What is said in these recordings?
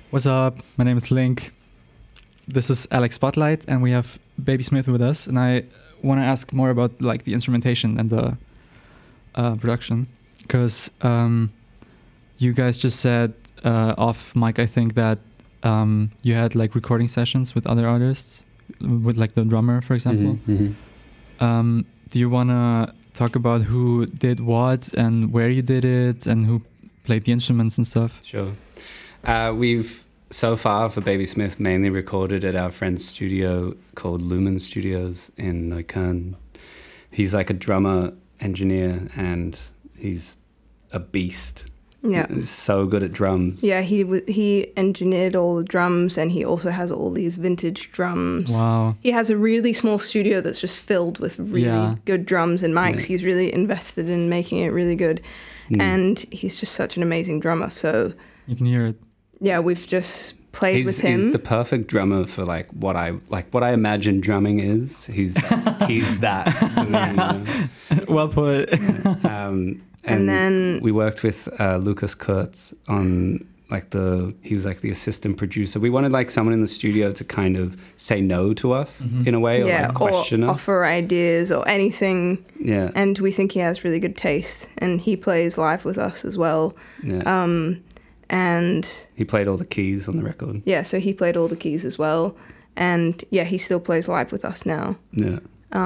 What's up? My name is Link. This is Alex Spotlight, and we have Baby Smith with us. And I want to ask more about like the instrumentation and the production, because you guys just said off mic, I think, that you had like recording sessions with other artists, with like the drummer, for example. Mm-hmm. Do you want to talk about who did what and where you did it and who played the instruments and stuff? Sure. We've so far for Baby Smith mainly recorded at our friend's studio called Lumen Studios in Neukölln. He's like a drummer engineer and he's a beast. Yeah. He's so good at drums. Yeah, he engineered all the drums, and he also has all these vintage drums. Wow. He has a really small studio that's just filled with really good drums and mics. Yeah. He's really invested in making it really good. And he's just such an amazing drummer. So you can hear it. Yeah, we've just played with him. He's the perfect drummer for like what I imagine drumming is. He's that. For me, you know? Well put. And then we worked with Lucas Kurtz on he was like the assistant producer. We wanted like someone in the studio to kind of say no to us in a way, or like question us, offer ideas or anything. Yeah. And we think he has really good taste, and he plays live with us as well. Yeah. And he played all the keys on the record. Yeah, so he played all the keys as well. And yeah, he still plays live with us now. Yeah.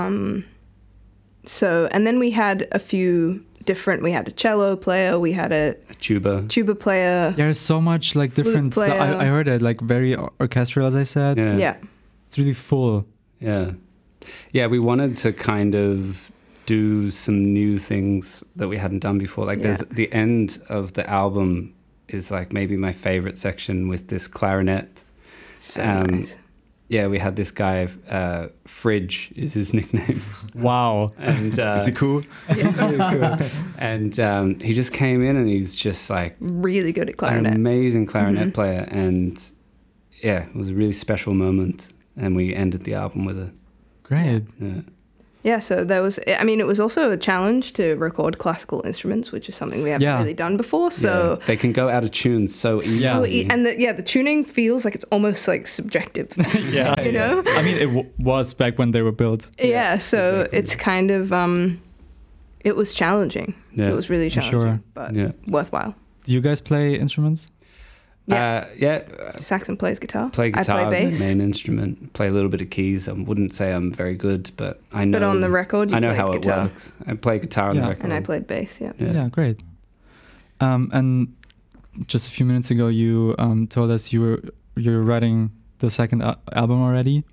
So, and then we had a few different, we had a cello player, we had a tuba player. There's so much like different stuff. I heard it like very orchestral, as I said. Yeah. It's really full. Yeah. Yeah, we wanted to kind of do some new things that we hadn't done before. Like there's the end of the album is like maybe my favorite section with this clarinet. So nice. Yeah, we had this guy, Fridge is his nickname. Wow. And is he cool? He's really cool. And he just came in and he's just like really good at clarinet. An amazing clarinet player. And yeah, it was a really special moment. And we ended the album with it. Great. Yeah. Yeah, so there was, I mean, it was also a challenge to record classical instruments, which is something we haven't really done before. So they can go out of tune so easily. And the tuning feels like it's almost like subjective. You know? I mean, it was back when they were built. Yeah, so exactly. It's kind of, it was challenging. Yeah. It was really challenging, but worthwhile. Do you guys play instruments? Saxon plays guitar. Play guitar, I play bass. Main instrument. Play a little bit of keys. I wouldn't say I'm very good, but I know. But on the record, I know how guitar. it works. I play guitar on the record, and I played bass. Yeah, great. And just a few minutes ago, you told us you're writing the second album already,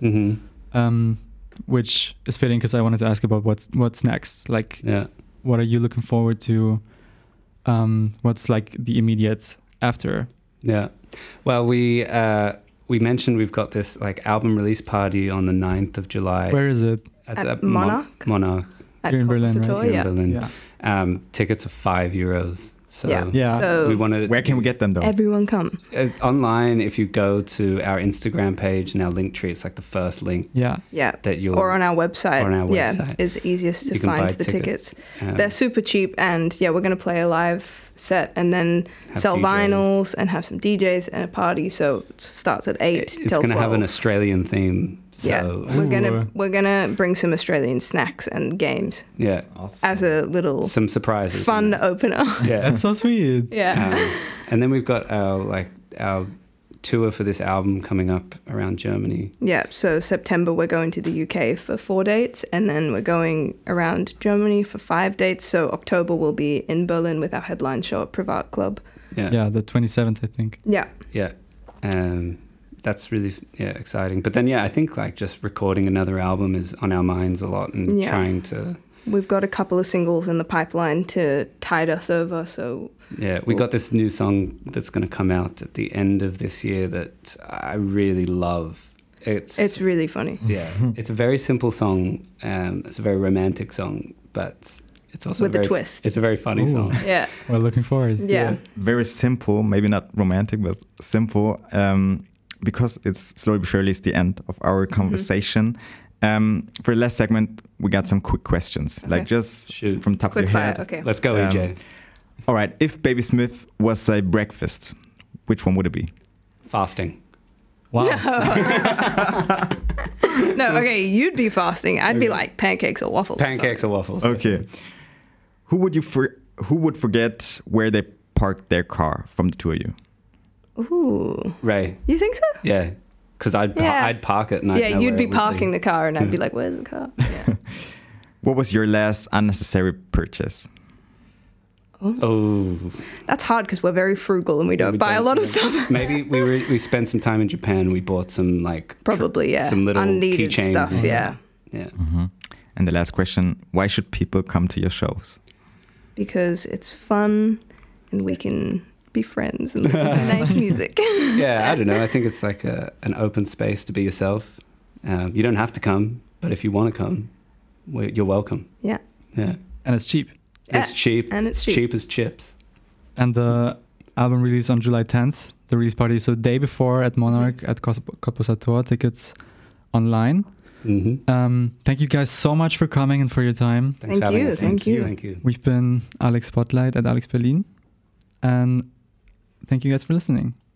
which is fitting because I wanted to ask about what's next. Like, what are you looking forward to? What's like the immediate after? Yeah, well, we mentioned we've got this like album release party on the 9th of July. Where is it? At Monarch. Monarch. Here in Berlin, right? Here in Berlin. Tickets are €5. So So we wanted. Where can we get them though? Everyone come. Online, if you go to our Instagram page and our link tree, it's like the first link. Yeah. That you'll or on our website. Yeah, is easiest to find the tickets. They're super cheap, and we're going to play a live set and then sell DJs. Vinyls and have some DJs and a party. So it starts at 8 till 12. It's going to have an Australian theme. So we're gonna bring some Australian snacks and games. Yeah, awesome. As a little some surprises, fun opener. Yeah, that's so sweet. Yeah, and then we've got our tour for this album coming up around Germany. Yeah, so September we're going to the UK for 4 dates, and then we're going around Germany for 5 dates. So October we'll be in Berlin with our headline show at Privat Club. Yeah, the 27th, I think. Yeah. That's really exciting. But then I think like just recording another album is on our minds a lot, and trying to. We've got a couple of singles in the pipeline to tide us over. So we got this new song that's going to come out at the end of this year that I really love. It's really funny. Yeah, it's a very simple song. It's a very romantic song, but it's also with a twist. It's a very funny song. Yeah, we're looking forward. Yeah, very simple. Maybe not romantic, but simple. Because it's slowly but surely is the end of our conversation. For the last segment, we got some quick questions. Okay. Like just shoot from top quick of your fire. head. Okay. Let's go, EJ. All right. If Baby Smith was a breakfast, which one would it be? Fasting. Wow. No, okay, you'd be fasting. I'd be like pancakes or waffles. Pancakes or waffles. Okay. Who would forget where they parked their car from the two of you? Ooh. Ray. You think so? Yeah. Because I'd park it. And I'd know you'd where be it would parking the car and I'd be like, where's the car? Yeah. What was your last unnecessary purchase? Oh. That's hard because we're very frugal and we don't buy a lot of stuff. Maybe we spent some time in Japan. We bought some probably some little unneeded keychains stuff. Yeah. Yeah. Mm-hmm. And the last question: why should people come to your shows? Because it's fun and we can be friends and listen to nice music. Yeah, I don't know. I think it's like an open space to be yourself. You don't have to come, but if you want to come, you're welcome. Yeah. Yeah. And it's cheap. It's cheap. And it's cheap. Cheap as chips. And the album release on July 10th, the release party. So day before at Monarch at Kaposator, tickets online. Mm-hmm. Thank you guys so much for coming and for your time. Thank you. We've been Alex Spotlight at Alex Berlin. And thank you guys for listening.